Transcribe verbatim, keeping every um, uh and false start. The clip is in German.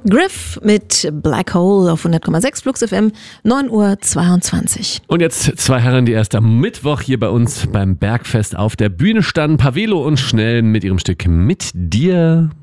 Griff mit Black Hole auf hundert Komma sechs Flux F M, neun Uhr zweiundzwanzig. Und jetzt zwei Herren, die erst am Mittwoch hier bei uns beim Bergfest auf der Bühne standen. Pavelo und Schnell mit ihrem Stück Mit dir.